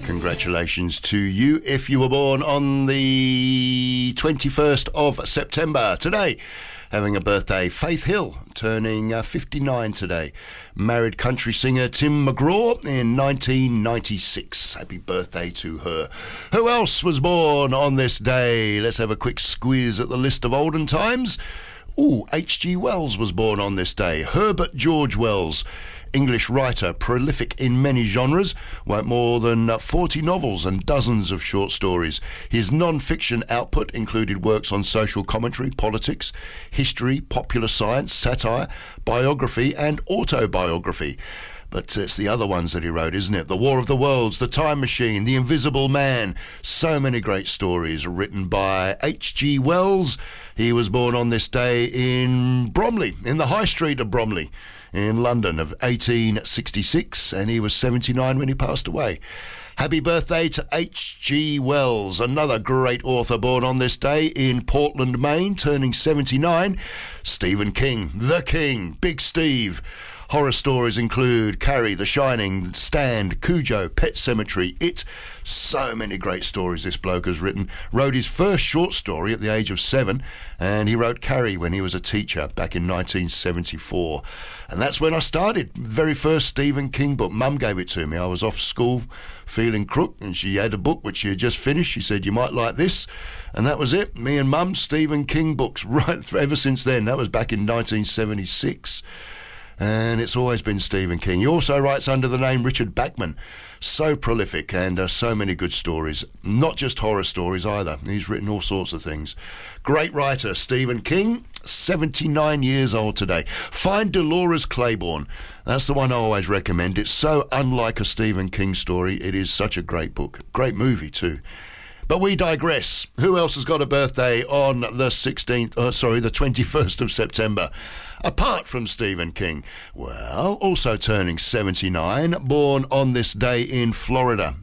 Congratulations to you if you were born on the 21st of September. Today, having a birthday, Faith Hill, turning 59 today. Married country singer Tim McGraw in 1996. Happy birthday to her. Who else was born on this day? Let's have a quick squeeze at the list of olden times. H.G. Wells was born on this day. Herbert George Wells, English writer, prolific in many genres, wrote more than 40 novels and dozens of short stories. His non-fiction output included works on social commentary, politics, history, popular science, satire, biography and autobiography. But it's the other ones that he wrote, isn't it? The War of the Worlds, The Time Machine, The Invisible Man. So many great stories written by H.G. Wells. He was born on this day in Bromley, in the High Street of Bromley, in London of 1866, and he was 79 when he passed away. Happy birthday to H.G. Wells, another great author born on this day in Portland, Maine, turning 79. Stephen King, the King, Big Steve. Horror stories include Carrie, The Shining, Stand, Cujo, Pet Sematary, It. So many great stories this bloke has written. Wrote his first short story at the age of 7, and he wrote Carrie when he was a teacher back in 1974. And that's when I started. The very first Stephen King book. Mum gave it to me. I was off school feeling crook, and she had a book which she had just finished. She said, "You might like this." And that was it. Me and Mum, Stephen King books, right ever since then. That was back in 1976. And it's always been Stephen King. He also writes under the name Richard Bachman. So prolific and so many good stories. Not just horror stories either. He's written all sorts of things. Great writer, Stephen King, 79 years old today. Find Dolores Claiborne. That's the one I always recommend. It's so unlike a Stephen King story. It is such a great book. Great movie too. But we digress. Who else has got a birthday on the 21st of September? Apart from Stephen King. Well, also turning 79, born on this day in Florida.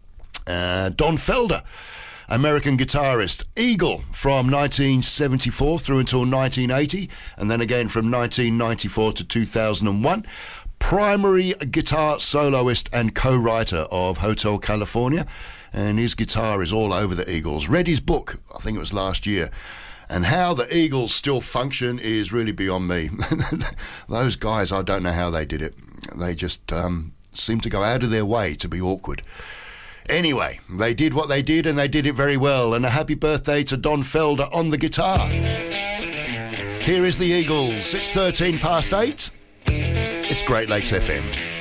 Don Felder, American guitarist. Eagle from 1974 through until 1980, and then again from 1994 to 2001. Primary guitar soloist and co-writer of Hotel California, and his guitar is all over the Eagles. Read his book, I think it was last year. And how the Eagles still function is really beyond me. Those guys, I don't know how they did it. They just seem to go out of their way to be awkward. Anyway, they did what they did, and they did it very well. And a happy birthday to Don Felder on the guitar. Here is the Eagles. It's 8:13. It's Great Lakes FM.